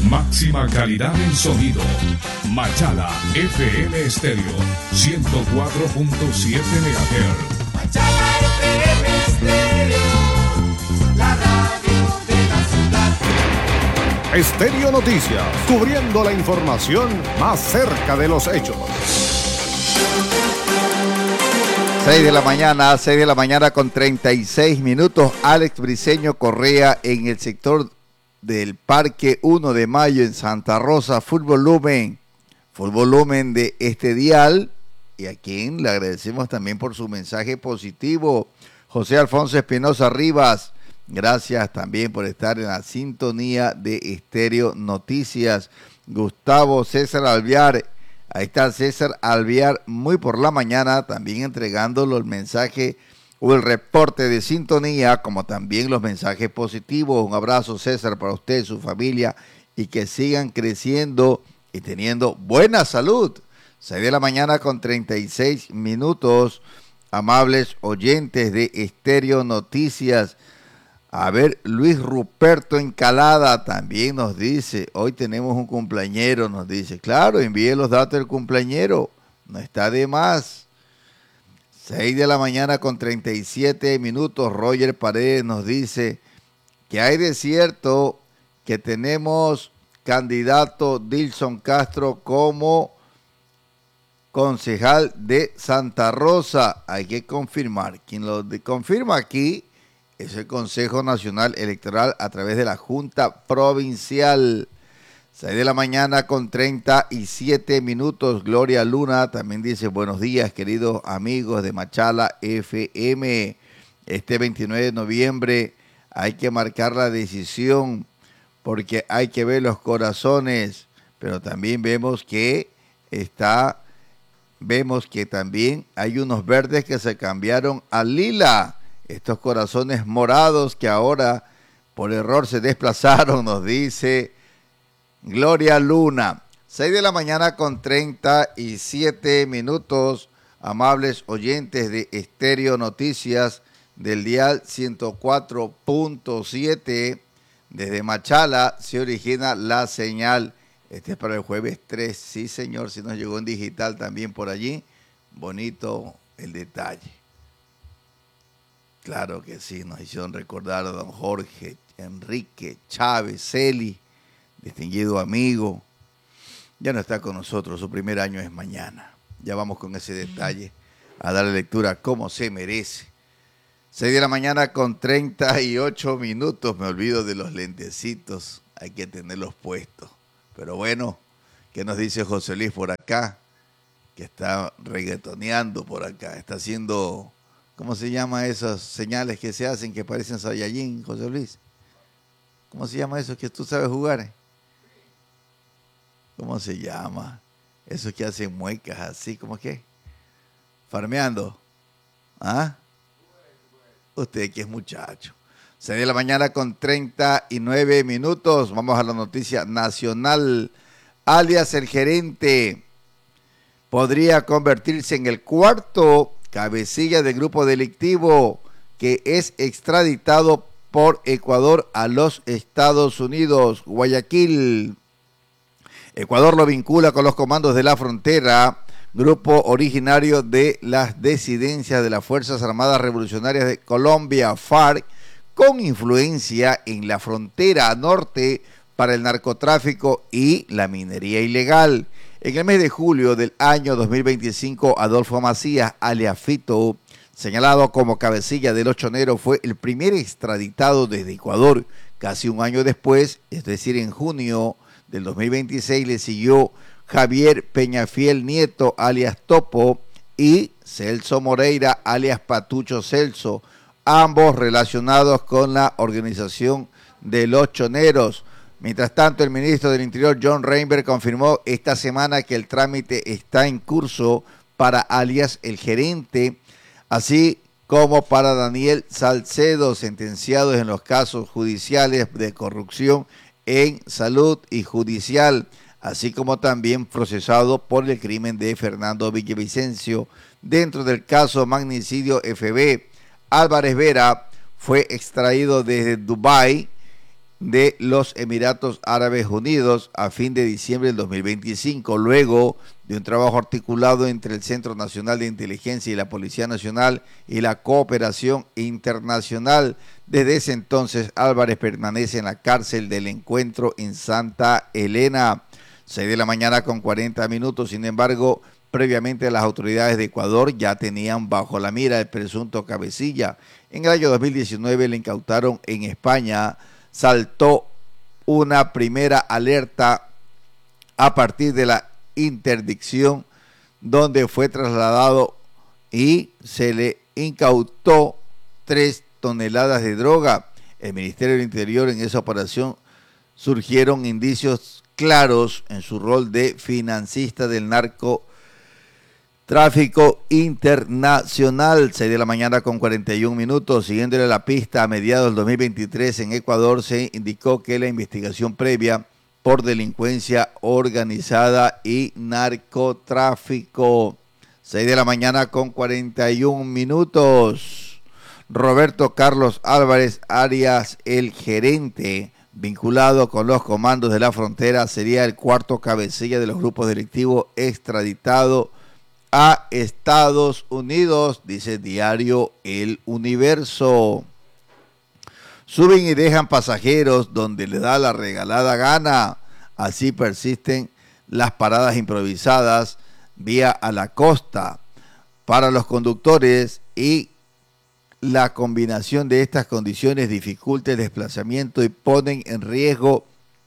Máxima calidad en sonido. Machala FM Estéreo 104.7 MHz. Machala FM Estéreo, la radio de la ciudad. Estéreo Noticias, cubriendo la información más cerca de los hechos. 6 de la mañana con 36 minutos. Alex Briceño Correa en el sector del Parque 1 de Mayo en Santa Rosa, full volumen de este dial, y a quien le agradecemos también por su mensaje positivo. José Alfonso Espinosa Rivas, gracias también por estar en la sintonía de Estéreo Noticias. Gustavo César Alviar, ahí está César Alviar, muy por la mañana, también entregándolo el mensaje o el reporte de sintonía, como también los mensajes positivos. Un abrazo, César, para usted, su familia, y que sigan creciendo y teniendo buena salud. 6 de la mañana con 36 minutos, amables oyentes de Estéreo Noticias. A ver, Luis Ruperto Encalada también nos dice, hoy tenemos un cumpleañero, nos dice. Claro, envíe los datos del cumpleañero, no está de más. 6 de la mañana con 37 minutos, Roger Paredes nos dice que hay de cierto que tenemos candidato Dilson Castro como concejal de Santa Rosa. Hay que confirmar. Quien lo confirma aquí es el Consejo Nacional Electoral a través de la Junta Provincial. 6 de la mañana con 37 minutos. Gloria Luna también dice, buenos días, queridos amigos de Machala FM. Este 29 de noviembre hay que marcar la decisión porque hay que ver los corazones, pero también vemos que también hay unos verdes que se cambiaron a lila. Estos corazones morados que ahora por error se desplazaron, nos dice Gloria Luna. 6 de la mañana con 37 minutos, amables oyentes de Estéreo Noticias del dial 104.7. Desde Machala se origina la señal. Este es para el jueves 3. Sí, señor, si nos llegó en digital también por allí. Bonito el detalle. Claro que sí, nos hicieron recordar a don Jorge, Enrique, Chávez, Celi, distinguido amigo. Ya no está con nosotros, su primer año es mañana. Ya vamos con ese detalle a darle lectura como se merece. 6 de la mañana con 38 minutos, me olvido de los lentecitos, hay que tenerlos puestos. Pero bueno, ¿qué nos dice José Luis por acá? Que está reggaetoneando por acá, está haciendo, ¿cómo se llama esas señales que se hacen que parecen Saiyajin, José Luis? ¿Cómo se llama eso que tú sabes jugar? ¿Cómo se llama? Eso que hacen muecas así, ¿cómo que? Farmeando. ¿Ah? Usted que es muchacho. 6 de la mañana con 39 minutos. Vamos a la noticia nacional. Alias el gerente podría convertirse en el cuarto cabecilla del grupo delictivo que es extraditado por Ecuador a los Estados Unidos. Guayaquil. Ecuador lo vincula con los comandos de la frontera, grupo originario de las disidencias de las Fuerzas Armadas Revolucionarias de Colombia, FARC, con influencia en la frontera norte para el narcotráfico y la minería ilegal. En el mes de julio del año 2025, Adolfo Macías, alias Fito, señalado como cabecilla de los choneros, fue el primer extraditado desde Ecuador. Casi un año después, es decir, en junio del 2026, le siguió Javier Peñafiel Nieto, alias Topo, y Celso Moreira, alias Patucho Celso, ambos relacionados con la organización de los choneros. Mientras tanto, el ministro del Interior, John Reinberg, confirmó esta semana que el trámite está en curso para alias el gerente, así como para Daniel Salcedo, sentenciados en los casos judiciales de corrupción en salud y judicial, así como también procesado por el crimen de Fernando Villavicencio. Dentro del caso magnicidio FB, Álvarez Vera fue extraído desde Dubái de los Emiratos Árabes Unidos a fin de diciembre del 2025, luego de un trabajo articulado entre el Centro Nacional de Inteligencia y la Policía Nacional y la cooperación internacional. Desde ese entonces, Álvarez permanece en la cárcel del Encuentro en Santa Elena. 6 de la mañana con 40 minutos. Sin embargo, previamente las autoridades de Ecuador ya tenían bajo la mira el presunto cabecilla. En el año 2019 le incautaron en España. Saltó una primera alerta a partir de la interdicción, donde fue trasladado y se le incautó 3 toneladas de droga. El Ministerio del Interior, en esa operación surgieron indicios claros en su rol de financista del narcotráfico internacional. 6 de la mañana con 41 minutos. Siguiéndole la pista, a mediados del 2023 en Ecuador se indicó que la investigación previa por delincuencia organizada y narcotráfico. 6 de la mañana con 41 minutos. Roberto Carlos Álvarez Arias, el gerente vinculado con los comandos de la frontera, sería el cuarto cabecilla de los grupos delictivos extraditado a Estados Unidos, dice diario El Universo. Suben y dejan pasajeros donde le da la regalada gana. Así persisten las paradas improvisadas vía a la costa para los conductores, y la combinación de estas condiciones dificulta el desplazamiento y ponen en riesgo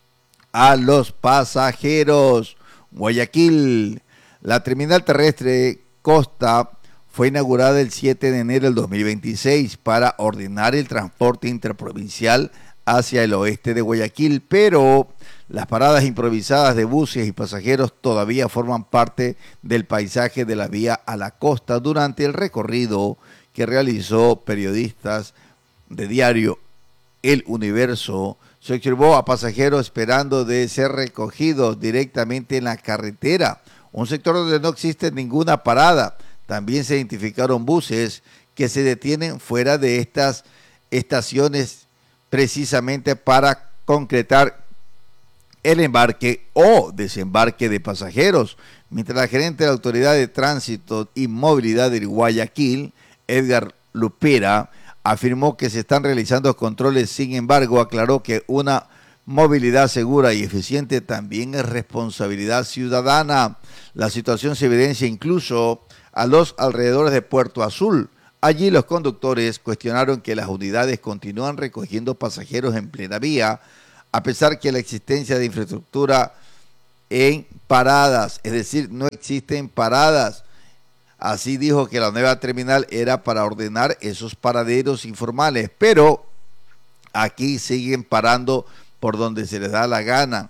a los pasajeros. Guayaquil. La terminal terrestre Costa fue inaugurada el 7 de enero del 2026 para ordenar el transporte interprovincial hacia el oeste de Guayaquil, pero las paradas improvisadas de buses y pasajeros todavía forman parte del paisaje de la vía a la costa. Durante el recorrido que realizó periodistas de diario El Universo, se observó a pasajeros esperando de ser recogidos directamente en la carretera, un sector donde no existe ninguna parada. También se identificaron buses que se detienen fuera de estas estaciones precisamente para concretar el embarque o desembarque de pasajeros. Mientras la gerente de la Autoridad de Tránsito y Movilidad de Guayaquil, Edgar Lupera, afirmó que se están realizando controles. Sin embargo, aclaró que una movilidad segura y eficiente también es responsabilidad ciudadana. La situación se evidencia incluso a los alrededores de Puerto Azul. Allí los conductores cuestionaron que las unidades continúan recogiendo pasajeros en plena vía, a pesar que la existencia de infraestructura en paradas, es decir, no existen paradas. Así dijo que la nueva terminal era para ordenar esos paraderos informales, pero aquí siguen parando por donde se les da la gana.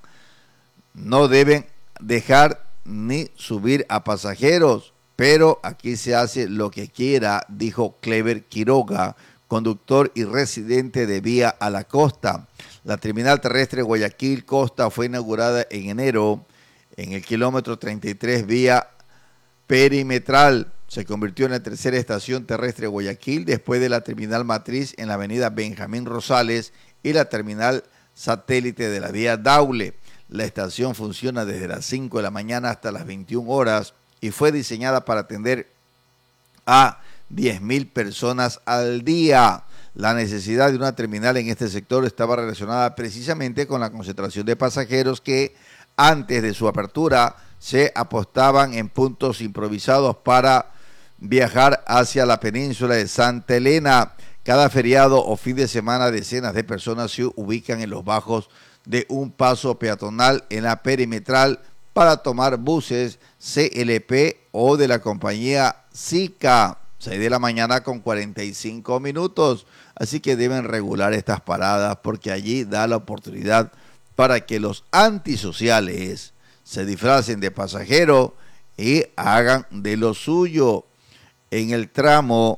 No deben dejar ni subir a pasajeros, pero aquí se hace lo que quiera, dijo Clever Quiroga, conductor y residente de Vía a la Costa. La terminal terrestre Guayaquil Costa fue inaugurada en enero en el kilómetro 33 vía perimetral. Se convirtió en la tercera estación terrestre de Guayaquil después de la terminal matriz en la avenida Benjamín Rosales y la terminal satélite de la vía Daule. La estación funciona desde las 5 de la mañana hasta las 21 horas y fue diseñada para atender a 10.000 personas al día. La necesidad de una terminal en este sector estaba relacionada precisamente con la concentración de pasajeros que antes de su apertura se apostaban en puntos improvisados para viajar hacia la península de Santa Elena. Cada feriado o fin de semana decenas de personas se ubican en los bajos de un paso peatonal en la perimetral para tomar buses CLP o de la compañía SICA. 6 de la mañana con 45 minutos. Así que deben regular estas paradas porque allí da la oportunidad para que los antisociales se disfracen de pasajero y hagan de lo suyo. En el tramo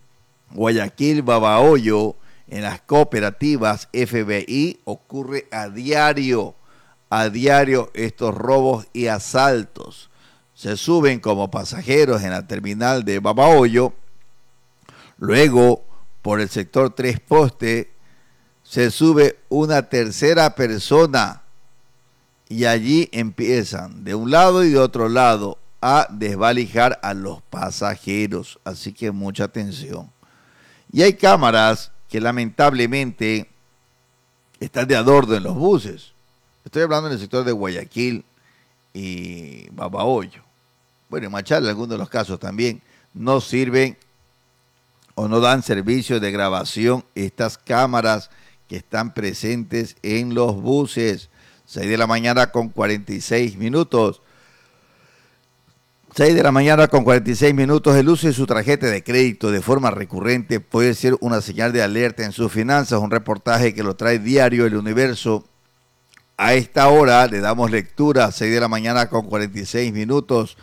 Guayaquil-Babahoyo, en las cooperativas FBI, ocurre a diario estos robos y asaltos. Se suben como pasajeros en la terminal de Babahoyo, luego por el sector Tres Poste se sube una tercera persona y allí empiezan de un lado y de otro lado a desvalijar a los pasajeros. Así que mucha atención. Y hay cámaras que lamentablemente están de adorno en los buses. Estoy hablando en el sector de Guayaquil y Babahoyo. Bueno, en Machala, en algunos de los casos también no sirven o no dan servicio de grabación estas cámaras que están presentes en los buses. 6 de la mañana con 46 minutos. 6 de la mañana con 46 minutos. El uso de su tarjeta de crédito de forma recurrente puede ser una señal de alerta en sus finanzas. Un reportaje que lo trae diario El Universo. A esta hora le damos lectura, 6 de la mañana con 46 minutos,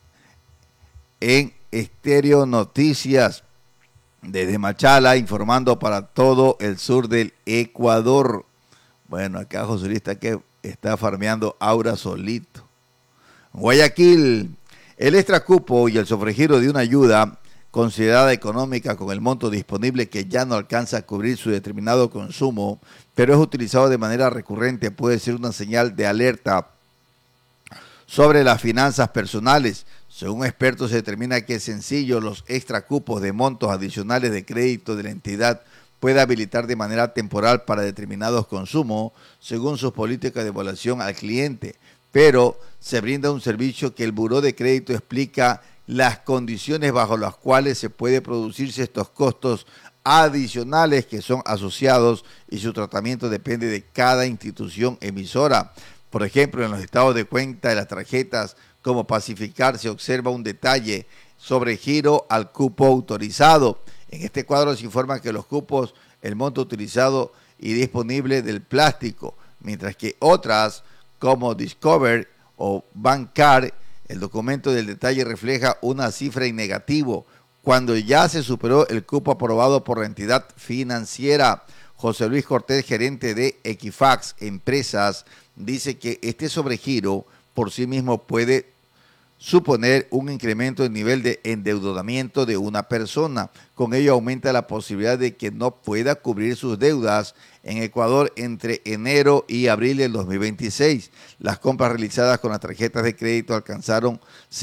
en Estéreo Noticias, desde Machala, informando para todo el sur del Ecuador. Bueno, acá José Luis está farmeando aura solito. Guayaquil, el extracupo y el sobregiro de una ayuda considerada económica con el monto disponible que ya no alcanza a cubrir su determinado consumo, pero es utilizado de manera recurrente, puede ser una señal de alerta sobre las finanzas personales. Según expertos, se determina que es sencillo los extracupos de montos adicionales de crédito de la entidad puede habilitar de manera temporal para determinados consumos, según sus políticas de evaluación al cliente, pero se brinda un servicio que el Buró de Crédito explica las condiciones bajo las cuales se puede producirse estos costos adicionales que son asociados y su tratamiento depende de cada institución emisora. Por ejemplo, en los estados de cuenta de las tarjetas como Pacificar se observa un detalle sobre giro al cupo autorizado. En este cuadro se informa que los cupos, el monto utilizado y disponible del plástico, mientras que otras como Discover o Bancar, el documento del detalle refleja una cifra en negativo cuando ya se superó el cupo aprobado por la entidad financiera. José Luis Cortés, gerente de Equifax Empresas, dice que este sobregiro por sí mismo puede suponer un incremento del nivel de endeudamiento de una persona. Con ello aumenta la posibilidad de que no pueda cubrir sus deudas. En Ecuador, entre enero y abril del 2026, las compras realizadas con las tarjetas de crédito alcanzaron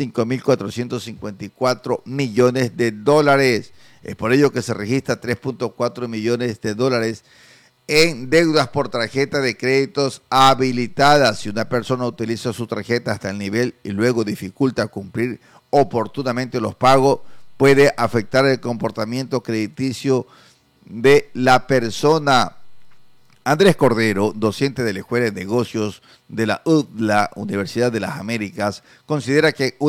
5.454 millones de dólares. Es por ello que se registra 3.4 millones de dólares en deudas por tarjeta de créditos habilitadas. Si una persona utiliza su tarjeta hasta el nivel y luego dificulta cumplir oportunamente los pagos, puede afectar el comportamiento crediticio de la persona. Andrés Cordero, docente de la Escuela de Negocios de la UDLA, Universidad de las Américas, considera que